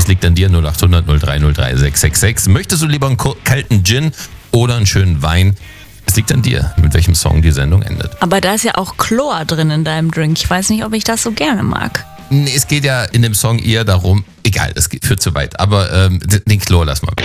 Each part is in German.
Es liegt an dir, 0800 0303 666. Möchtest du lieber einen kalten Gin oder einen schönen Wein? Es liegt an dir, mit welchem Song die Sendung endet. Aber da ist ja auch Chlor drin in deinem Drink. Ich weiß nicht, ob ich das so gerne mag. Nee, es geht ja in dem Song eher darum, egal, das führt zu weit, aber den Chlor lass mal.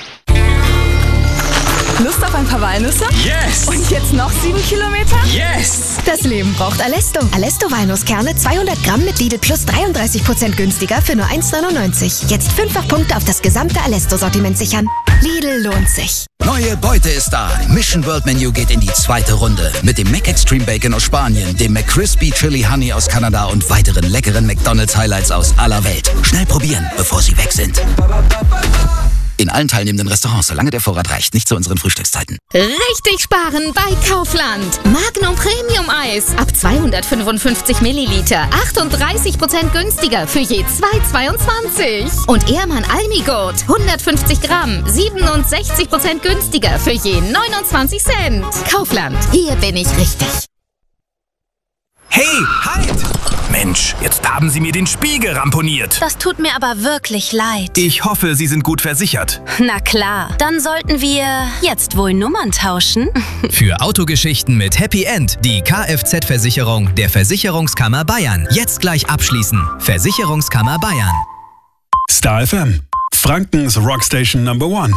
Lust auf ein paar Walnüsse? Yes! Und jetzt noch 7 Kilometer? Yes! Das Leben braucht Alesto. Alesto Walnusskerne 200 Gramm mit Lidl Plus 33% günstiger für nur 1,99. Jetzt 5-fach Punkte auf das gesamte Alesto-Sortiment sichern. Lidl lohnt sich. Neue Beute ist da. Mission World Menu geht in die zweite Runde. Mit dem Mac Extreme Bacon aus Spanien, dem McCrispy Chili Honey aus Kanada und weiteren leckeren McDonald's Highlights aus aller Welt. Schnell probieren, bevor sie weg sind. In allen teilnehmenden Restaurants, solange der Vorrat reicht, nicht zu unseren Frühstückszeiten. Richtig sparen bei Kaufland. Magnum Premium Eis ab 255 Milliliter. 38% günstiger für je 2,22. Und Ehrmann Almigurt 150 Gramm. 67% günstiger für je 29 Cent. Kaufland, hier bin ich richtig. Hey, halt! Mensch, jetzt haben Sie mir den Spiegel ramponiert. Das tut mir aber wirklich leid. Ich hoffe, Sie sind gut versichert. Na klar, dann sollten wir jetzt wohl Nummern tauschen. Für Autogeschichten mit Happy End die Kfz-Versicherung der Versicherungskammer Bayern. Jetzt gleich abschließen. Versicherungskammer Bayern. Star FM, Frankens Rockstation Number 1.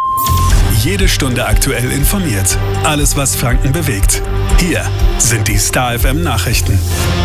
Jede Stunde aktuell informiert. Alles, was Franken bewegt. Hier sind die Star FM Nachrichten.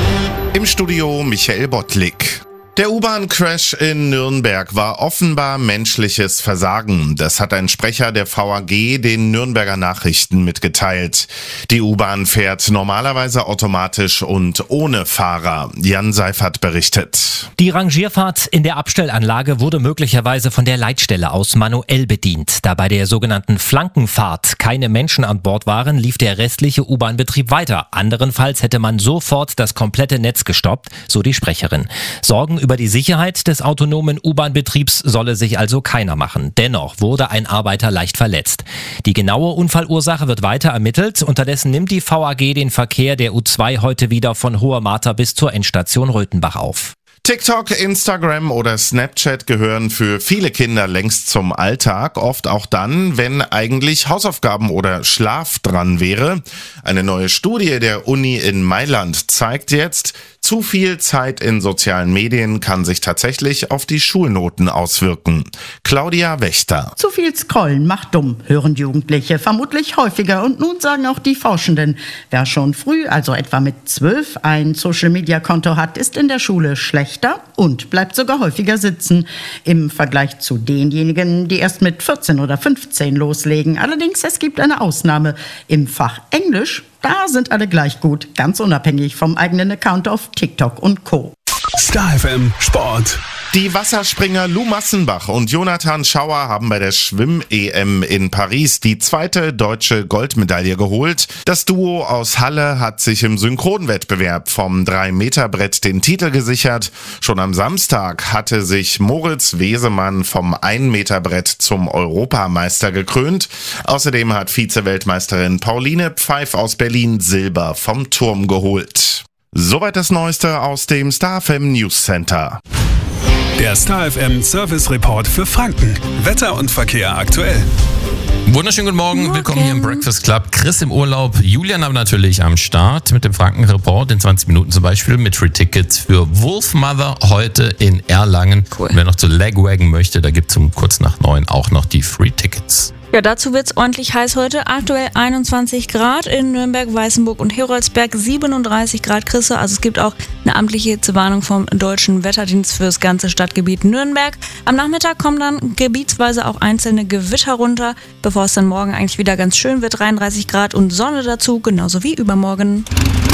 Im Studio Michael Bottlik. Der U-Bahn-Crash in Nürnberg war offenbar menschliches Versagen. Das hat ein Sprecher der VAG den Nürnberger Nachrichten mitgeteilt. Die U-Bahn fährt normalerweise automatisch und ohne Fahrer. Jan Seifert berichtet. Die Rangierfahrt in der Abstellanlage wurde möglicherweise von der Leitstelle aus manuell bedient. Da bei der sogenannten Flankenfahrt keine Menschen an Bord waren, lief der restliche U-Bahn-Betrieb weiter. Anderenfalls hätte man sofort das komplette Netz gestoppt, so die Sprecherin. Sorgen über die Sicherheit des autonomen U-Bahn-Betriebs solle sich also keiner machen. Dennoch wurde ein Arbeiter leicht verletzt. Die genaue Unfallursache wird weiter ermittelt. Unterdessen nimmt die VAG den Verkehr der U2 heute wieder von Hoher Martha bis zur Endstation Röthenbach auf. TikTok, Instagram oder Snapchat gehören für viele Kinder längst zum Alltag, oft auch dann, wenn eigentlich Hausaufgaben oder Schlaf dran wäre. Eine neue Studie der Uni in Mailand zeigt jetzt, zu viel Zeit in sozialen Medien kann sich tatsächlich auf die Schulnoten auswirken. Claudia Wächter. Zu viel Scrollen macht dumm, hören Jugendliche vermutlich häufiger. Und nun sagen auch die Forschenden, wer schon früh, also etwa mit 12, ein Social-Media-Konto hat, ist in der Schule schlechter und bleibt sogar häufiger sitzen. Im Vergleich zu denjenigen, die erst mit 14 oder 15 loslegen. Allerdings, es gibt eine Ausnahme. Im Fach Englisch, da sind alle gleich gut, ganz unabhängig vom eigenen Account auf TikTok und Co. Star FM Sport. Die Wasserspringer Lou Massenbach und Jonathan Schauer haben bei der Schwimm-EM in Paris die zweite deutsche Goldmedaille geholt. Das Duo aus Halle hat sich im Synchronwettbewerb vom 3-Meter-Brett den Titel gesichert. Schon am Samstag hatte sich Moritz Wesemann vom 1-Meter-Brett zum Europameister gekrönt. Außerdem hat Vize-Weltmeisterin Pauline Pfeif aus Berlin Silber vom Turm geholt. Soweit das Neueste aus dem Star FM News Center. Der Star FM Service Report für Franken. Wetter und Verkehr aktuell. Wunderschönen guten Morgen. Willkommen hier im Breakfast Club. Chris im Urlaub, Julian aber natürlich am Start mit dem Franken Report in 20 Minuten zum Beispiel mit Free Tickets für Wolfmother heute in Erlangen. Cool. Und wer noch zu Lagwagon möchte, da gibt es um kurz nach 9 auch noch die Free Tickets. Ja, dazu wird's ordentlich heiß heute. Aktuell 21 Grad in Nürnberg, Weißenburg und Heroldsberg, 37 Grad Krisse. Also es gibt auch eine amtliche Hitzewarnung vom Deutschen Wetterdienst für das ganze Stadtgebiet Nürnberg. Am Nachmittag kommen dann gebietsweise auch einzelne Gewitter runter, bevor es dann morgen eigentlich wieder ganz schön wird. 33 Grad und Sonne dazu, genauso wie übermorgen.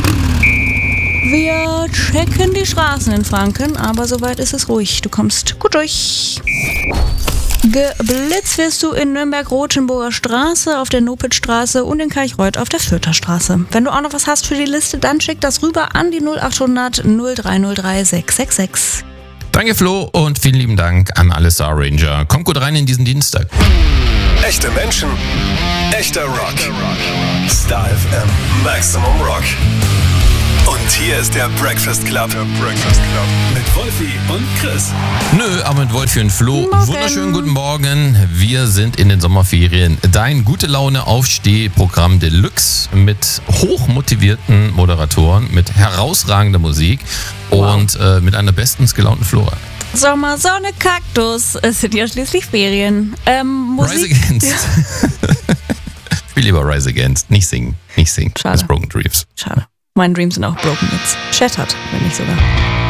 Wir checken die Straßen in Franken, aber soweit ist es ruhig. Du kommst gut durch. Geblitzt wirst du in Nürnberg-Rothenburger Straße, auf der Nopitstraße und in Kalchreuth auf der Fürther Straße. Wenn du auch noch was hast für die Liste, dann schick das rüber an die 0800 0303 666. Danke Flo und vielen lieben Dank an alle Star Ranger. Kommt gut rein in diesen Dienstag. Echte Menschen, echter Rock. Star FM Maximum Rock. Und hier ist der Breakfast Club. Mit Wolfi und Chris. Nö, aber mit Wolfi und Flo. Wunderschönen guten Morgen. Wir sind in den Sommerferien. Dein Gute-Laune-Aufsteh-Programm Deluxe mit hochmotivierten Moderatoren, mit herausragender Musik und mit einer bestens gelaunten Flora. Sommer, Sonne, Kaktus. Es sind ja schließlich Ferien. Rise Against. Spiel lieber Rise Against. Nicht singen. Schade. Das Broken Dreams. Schade. Meine Dreams sind auch broken jetzt. Shattered, wenn nicht sogar.